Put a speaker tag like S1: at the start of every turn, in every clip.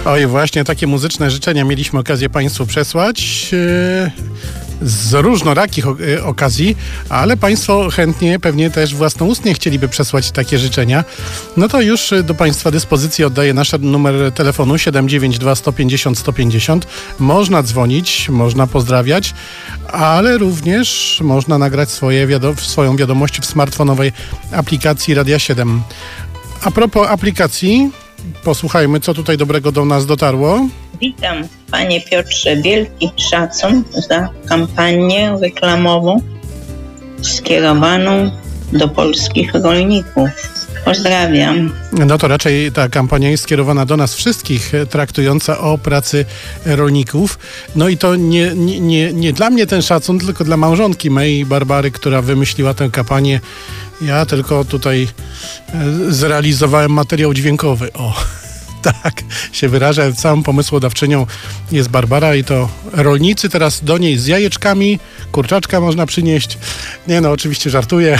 S1: Oj, właśnie takie muzyczne życzenia mieliśmy okazję Państwu przesłać z różnorakich okazji, ale Państwo chętnie pewnie też własnoustnie chcieliby przesłać takie życzenia. No to już do Państwa dyspozycji oddaję nasz numer telefonu 792 150 150. Można dzwonić, można pozdrawiać, ale również można nagrać swoją wiadomość w smartfonowej aplikacji Radia 7. A propos aplikacji, posłuchajmy, co tutaj dobrego do nas dotarło.
S2: Witam, panie Piotrze. Wielki szacun za kampanię reklamową skierowaną do polskich rolników. Pozdrawiam.
S1: No to raczej ta kampania jest skierowana do nas wszystkich, traktująca o pracy rolników. No i to nie dla mnie ten szacun, tylko dla małżonki mej, Barbary, która wymyśliła tę kampanię. Ja tylko tutaj zrealizowałem materiał dźwiękowy. O, tak się wyrażę. Całą pomysłodawczynią jest Barbara i to rolnicy teraz do niej z jajeczkami, kurczaczka można przynieść. Nie no, oczywiście żartuję.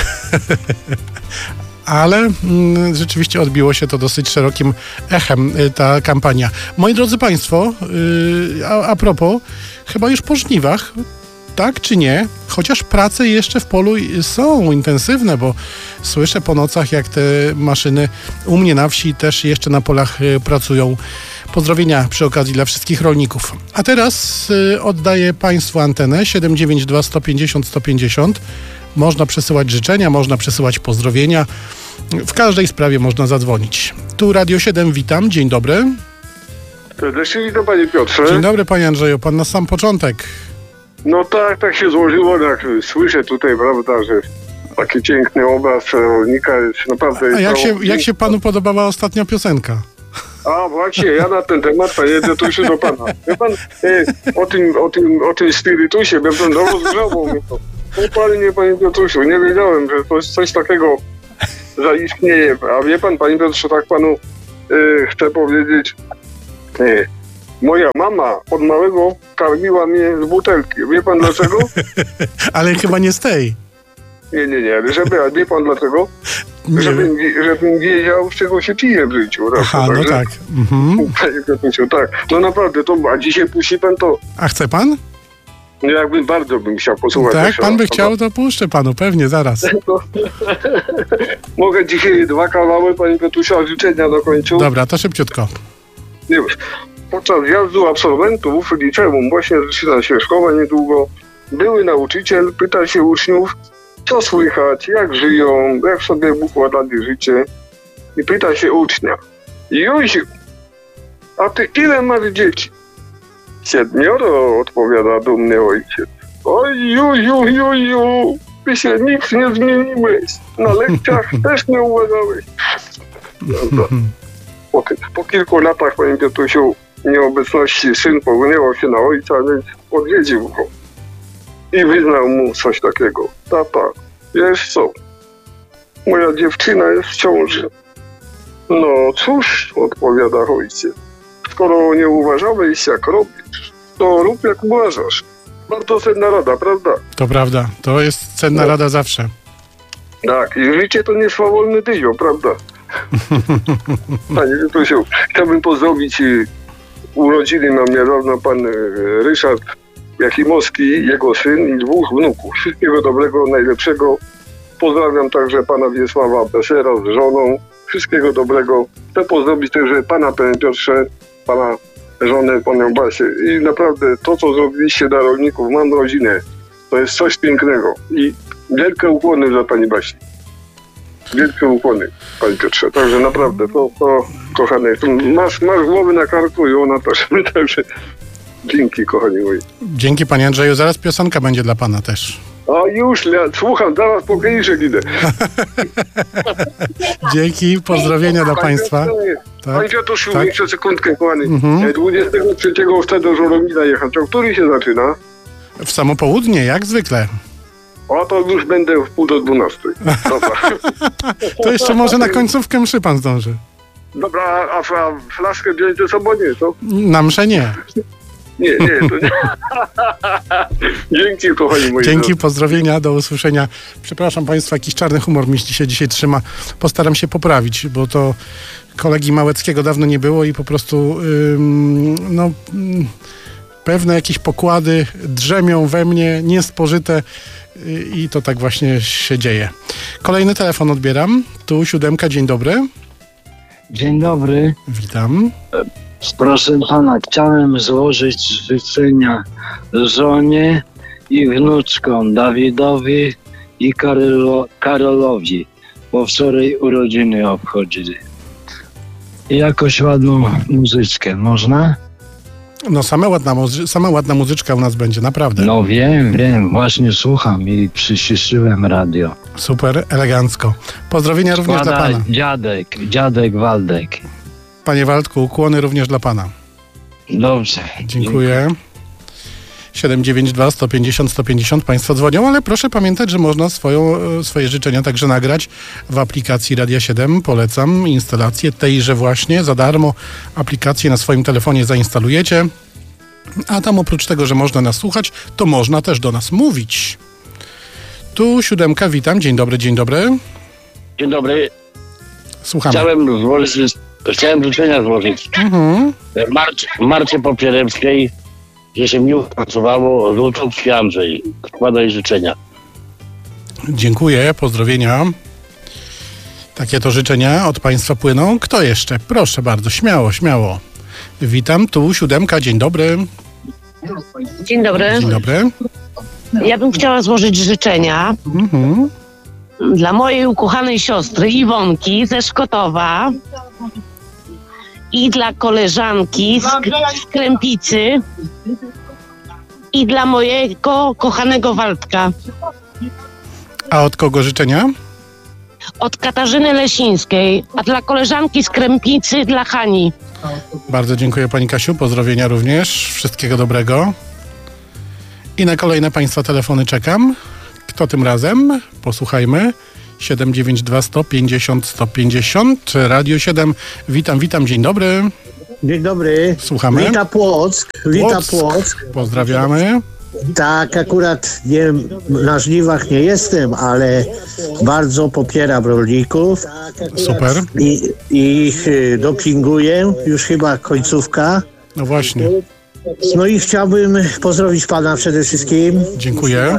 S1: Ale rzeczywiście odbiło się to dosyć szerokim echem, ta kampania. Moi drodzy Państwo, a propos, chyba już po żniwach, tak czy nie? Chociaż prace jeszcze w polu są intensywne, bo słyszę po nocach, jak te maszyny u mnie na wsi też jeszcze na polach pracują. Pozdrowienia przy okazji dla wszystkich rolników. A teraz oddaję Państwu antenę 792 150 150. Można przesyłać życzenia, można przesyłać pozdrowienia. W każdej sprawie można zadzwonić. Tu Radio 7, witam, dzień dobry.
S3: Serdecznie witam, panie Piotrze.
S1: Dzień dobry, panie Andrzeju, pan na sam początek.
S3: No tak się złożyło, jak słyszę tutaj, prawda, że taki piękny obraz rolnika jest naprawdę...
S1: A jak się panu podobała ostatnia piosenka?
S3: A właśnie, ja na ten temat, panie Piotrusiu, do pana. Wie pan, o tym spirytusie, będę rozgrzało mnie to. Panie Piotrusiu, nie wiedziałem, że coś takiego zaistnieje. A wie pan, panie Piotrze, tak panu chcę powiedzieć... Moja mama od małego karmiła mnie z butelki. Wie pan dlaczego?
S1: Ale chyba nie z tej.
S3: Nie. Wie pan dlaczego? Żebym wiedział, z czego się pije w życiu.
S1: Aha, no tak.
S3: Tak. No naprawdę, a dzisiaj puści pan to.
S1: A chce pan?
S3: No bardzo bym chciał posłuchać.
S1: Tak, pan by chciał, to puszczę panu, pewnie, zaraz.
S3: Mogę dzisiaj 2 kawały, panie Piotrusia, życzenia do końca.
S1: Dobra, to szybciutko.
S3: Już. Podczas wjazdu absolwentów liceum, właśnie zaczyna się szkoła niedługo, były nauczyciel pyta się uczniów, co słychać, jak żyją, jak sobie układali życie. I pyta się ucznia: Józiu, a ty ile masz dzieci? 7, odpowiada dumny ojciec. Oj, Józiu, ty się nic nie zmieniłeś. Na lekcjach też nie uważałeś. Po kilku latach, panie Piotrusiu, nieobecności syn pogniewał się na ojca, więc odwiedził go i wyznał mu coś takiego. Tata, wiesz co, moja dziewczyna jest w ciąży. No cóż, odpowiada ojciec, skoro nie uważałeś jak robisz, to rób jak uważasz. Bardzo cenna rada, prawda?
S1: To prawda, to jest cenna rada zawsze.
S3: Tak, i życie to nie swawolny dyzio, prawda? Panie Piotrusiu, chciałbym pozdrowić, urodziny mam niedawno pan Ryszard Jakimowski, jego syn i 2 wnuków. Wszystkiego dobrego, najlepszego. Pozdrawiam także pana Wiesława Besera z żoną. Wszystkiego dobrego. Chcę pozdrowić także pana, panie Piotrze, pana żonę, panią Basię. I naprawdę to, co zrobiliście dla rolników, mam rodzinę. To jest coś pięknego. I wielkie ukłony dla pani Basi. Wielkie ukłony, panie Piotrze. Także naprawdę, to kochane, masz głowy na karku i ona też. Także dzięki, kochani moi.
S1: Dzięki, panie Andrzeju. Zaraz piosenka będzie dla pana też.
S3: A już, słucham, zaraz po kieliszek idę.
S1: Dzięki, pozdrowienia dla państwa.
S3: Panie Piotrusiu, jeszcze sekundkę, kochany. 23 chcę do Żoromina jechać. O której się zaczyna?
S1: W samo południe, jak zwykle.
S3: O, to już będę w 11:30. Dobra.
S1: To jeszcze może na końcówkę mszy pan zdąży.
S3: Dobra, a flaszkę wziąć ze sobą nie, co?
S1: Na mszę nie.
S3: Nie, to nie. Dzięki, kochani moi.
S1: Dzięki, pozdrowienia, do usłyszenia. Przepraszam państwa, jakiś czarny humor mi się dzisiaj trzyma. Postaram się poprawić, bo to kolegi Małeckiego dawno nie było i po prostu pewne jakieś pokłady drzemią we mnie, niespożyte i to tak właśnie się dzieje. Kolejny telefon odbieram. Tu 7, dzień dobry.
S4: Dzień dobry.
S1: Witam.
S4: Proszę pana, chciałem złożyć życzenia żonie i wnuczkom Dawidowi i Karolowi, bo wczoraj urodziny obchodzili. I jakoś ładną muzyczkę, można?
S1: No sama ładna muzyczka u nas będzie, naprawdę.
S4: No wiem, właśnie słucham i przyciszyłem radio.
S1: Super, elegancko. Pozdrowienia również dla pana.
S4: Dziadek Waldek.
S1: Panie Waldku, ukłony również dla pana.
S4: Dobrze.
S1: Dziękuję. 792 150 150 Państwo dzwonią, ale proszę pamiętać, że można swoje życzenia także nagrać w aplikacji Radia 7. Polecam instalację tejże właśnie za darmo. Aplikację na swoim telefonie zainstalujecie, a tam oprócz tego, że można nas słuchać, to można też do nas mówić. Tu 7, witam. Dzień dobry, dzień dobry.
S5: Dzień dobry.
S1: Słuchamy.
S5: Chciałem życzenia złożyć. Marcie Popierewskiej, że się miło pracowało, Żółczowski Andrzej. Składaj życzenia.
S1: Dziękuję, pozdrowienia. Takie to życzenia od Państwa płyną. Kto jeszcze? Proszę bardzo, śmiało. Witam, tu 7, dzień dobry.
S6: Dzień dobry.
S1: Dzień dobry.
S6: Ja bym chciała złożyć życzenia dla mojej ukochanej siostry Iwonki ze Szkotowa i dla koleżanki z Krępicy i dla mojego kochanego Waldka.
S1: A od kogo życzenia?
S6: Od Katarzyny Lesińskiej, a dla koleżanki z Krępicy dla Hani.
S1: Bardzo dziękuję pani Kasiu, pozdrowienia również, wszystkiego dobrego. I na kolejne Państwa telefony czekam. Kto tym razem? Posłuchajmy. 792 150 150 Radio 7. Witam, dzień dobry.
S7: Dzień dobry.
S1: Słuchamy.
S7: Wita Płock.
S1: Pozdrawiamy.
S7: Tak, akurat na żniwach nie jestem, ale bardzo popieram rolników.
S1: Super.
S7: I ich dopinguję. Już chyba końcówka.
S1: No właśnie.
S7: No i chciałbym pozdrowić pana przede wszystkim.
S1: Dziękuję.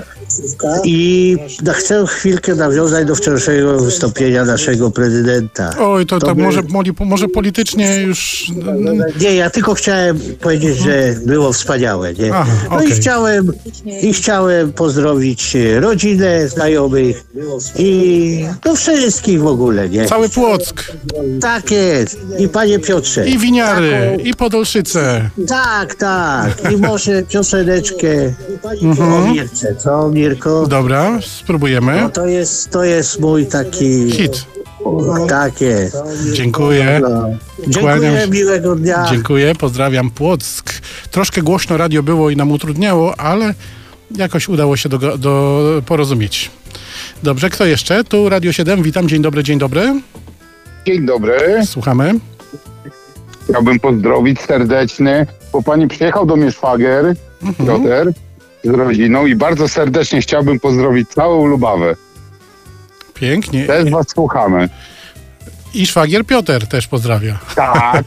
S7: I chcę chwilkę nawiązać do wczorajszego wystąpienia naszego prezydenta.
S1: Oj, to może politycznie już...
S7: Nie, ja tylko chciałem powiedzieć, że było wspaniałe, nie?
S1: Aha,
S7: no
S1: okay.
S7: i chciałem pozdrowić rodzinę, znajomych i wszystkich w ogóle, nie?
S1: Cały Płock.
S7: Tak jest. I panie Piotrze.
S1: I Winiary, i Podolszyce.
S7: Tak. I może pioseneczkę o Mirce, co Mirko?
S1: Dobra, spróbujemy.
S7: No to jest mój taki...
S1: Hit.
S7: Tak jest.
S1: Dziękuję.
S7: No. Dziękuję, miłego dnia.
S1: Dziękuję, pozdrawiam Płock. Troszkę głośno radio było i nam utrudniało, ale jakoś udało się porozumieć. Dobrze, kto jeszcze? Tu Radio 7, witam, dzień dobry.
S8: Dzień dobry.
S1: Słuchamy.
S8: Chciałbym pozdrowić serdecznie, bo pani przyjechał do mnie szwagier, Piotr, z rodziną i bardzo serdecznie chciałbym pozdrowić całą Lubawę.
S1: Pięknie.
S8: Też was słuchamy.
S1: I szwagier Piotr też pozdrawia.
S8: Tak.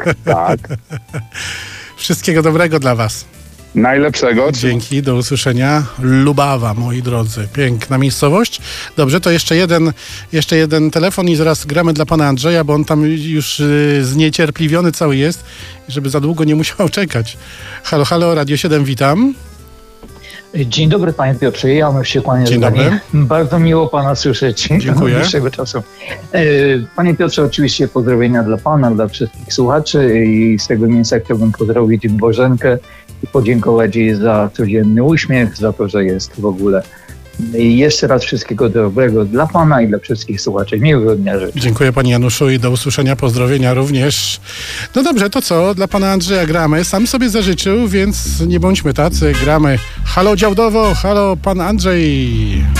S1: Wszystkiego dobrego dla was.
S8: Najlepszego.
S1: Dzięki, do usłyszenia. Lubawa, moi drodzy. Piękna miejscowość. Dobrze, to jeszcze jeden telefon i zaraz gramy dla pana Andrzeja, bo on tam już zniecierpliwiony cały jest, żeby za długo nie musiał czekać. Halo, Radio 7, witam.
S9: Dzień dobry panie Piotrze, ja się kłaniam.
S1: Dzień dobry.
S9: Bardzo miło pana słyszeć.
S1: Dziękuję.
S9: Od dłuższego czasu. Panie Piotrze, oczywiście pozdrowienia dla pana, dla wszystkich słuchaczy i z tego miejsca chciałbym pozdrowić Bożenkę i podziękować jej za codzienny uśmiech, za to, że jest w ogóle. I jeszcze raz wszystkiego dobrego dla pana i dla wszystkich słuchaczy. Miłego dnia życzę.
S1: Dziękuję panie Januszu i do usłyszenia, pozdrowienia również. No dobrze, to co? Dla pana Andrzeja gramy. Sam sobie zażyczył, więc nie bądźmy tacy. Gramy. Halo Działdowo, halo pan Andrzej.